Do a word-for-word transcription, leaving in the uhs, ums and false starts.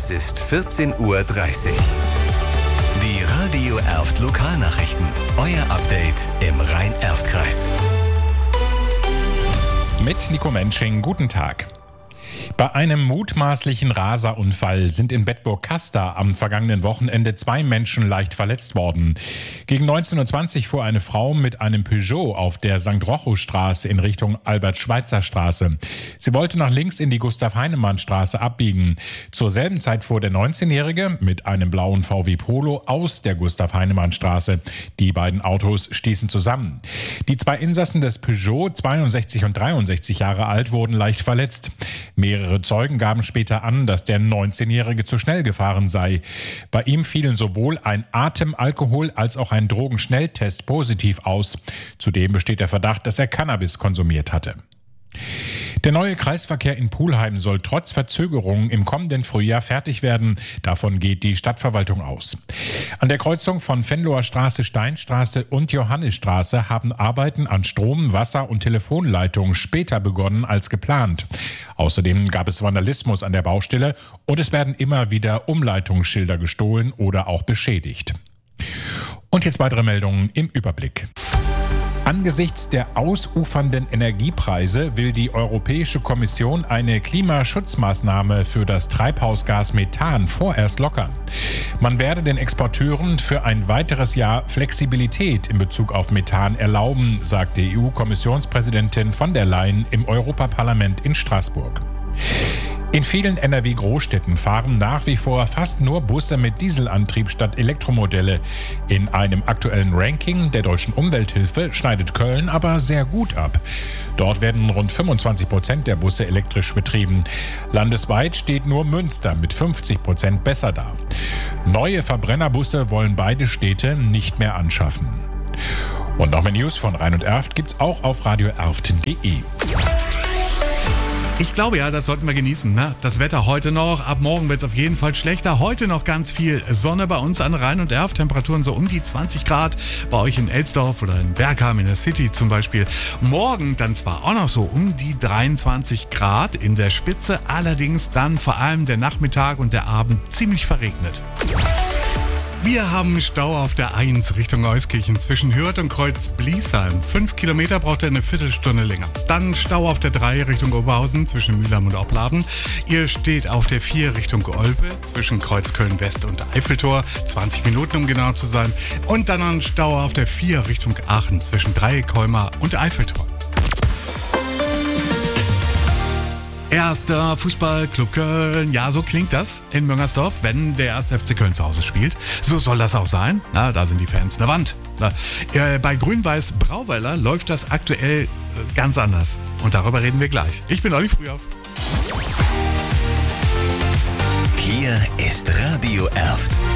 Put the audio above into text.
Es ist vierzehn Uhr dreißig. Die Radio Erft Lokalnachrichten. Euer Update im Rhein-Erft-Kreis. Mit Nico Mensching, guten Tag. Bei einem mutmaßlichen Raserunfall sind in Bedburg-Kastor am vergangenen Wochenende zwei Menschen leicht verletzt worden. Gegen neunzehn Uhr zwanzig fuhr eine Frau mit einem Peugeot auf der Sankt Rochow-Straße in Richtung Albert-Schweitzer-Straße. Sie wollte nach links in die Gustav-Heinemann-Straße abbiegen. Zur selben Zeit fuhr der neunzehnjährige mit einem blauen V W Polo aus der Gustav-Heinemann-Straße. Die beiden Autos stießen zusammen. Die zwei Insassen des Peugeot, zweiundsechzig und dreiundsechzig Jahre alt, wurden leicht verletzt. Mehrere Zeugen gaben später an, dass der neunzehnjährige zu schnell gefahren sei. Bei ihm fielen sowohl ein Atem-, Alkohol- als auch ein Drogenschnelltest positiv aus. Zudem besteht der Verdacht, dass er Cannabis konsumiert hatte. Der neue Kreisverkehr in Pulheim soll trotz Verzögerungen im kommenden Frühjahr fertig werden. Davon geht die Stadtverwaltung aus. An der Kreuzung von Venloer Straße, Steinstraße und Johannisstraße haben Arbeiten an Strom-, Wasser- und Telefonleitungen später begonnen als geplant. Außerdem gab es Vandalismus an der Baustelle und es werden immer wieder Umleitungsschilder gestohlen oder auch beschädigt. Und jetzt weitere Meldungen im Überblick. Angesichts der ausufernden Energiepreise will die Europäische Kommission eine Klimaschutzmaßnahme für das Treibhausgas Methan vorerst lockern. Man werde den Exporteuren für ein weiteres Jahr Flexibilität in Bezug auf Methan erlauben, sagte E U-Kommissionspräsidentin von der Leyen im Europaparlament in Straßburg. In vielen N R W-Großstädten fahren nach wie vor fast nur Busse mit Dieselantrieb statt Elektromodelle. In einem aktuellen Ranking der Deutschen Umwelthilfe schneidet Köln aber sehr gut ab. Dort werden rund fünfundzwanzig Prozent der Busse elektrisch betrieben. Landesweit steht nur Münster mit fünfzig Prozent besser da. Neue Verbrennerbusse wollen beide Städte nicht mehr anschaffen. Und noch mehr News von Rhein und Erft gibt's auch auf radio erft punkt de. Ich glaube ja, das sollten wir genießen. Ne? Das Wetter heute noch, ab morgen wird es auf jeden Fall schlechter. Heute noch ganz viel Sonne bei uns an Rhein und Erft. Temperaturen so um die zwanzig Grad. Bei euch in Elsdorf oder in Bergheim in der City zum Beispiel. Morgen dann zwar auch noch so um die dreiundzwanzig Grad in der Spitze. Allerdings dann vor allem der Nachmittag und der Abend ziemlich verregnet. Wir haben Stau auf der eins Richtung Euskirchen zwischen Hürth und Kreuz-Bliesheim. Fünf Kilometer braucht er eine Viertelstunde länger. Dann Stau auf der drei Richtung Oberhausen zwischen Mülheim und Opladen. Ihr steht auf der vier Richtung Olpe zwischen Kreuzköln-West und Eiffeltor. zwanzig Minuten, um genau zu sein. Und dann ein Stau auf der vier Richtung Aachen zwischen Dreieckholmer und Eiffeltor. Erster Fußballclub Köln. Ja, so klingt das in Müngersdorf, wenn der erste F C Köln zu Hause spielt. So soll das auch sein. Na, da sind die Fans eine Wand. Na, äh, bei Grün-Weiß Brauweiler läuft das aktuell äh, ganz anders. Und darüber reden wir gleich. Ich bin Olli Frühauf. Hier ist Radio Erft.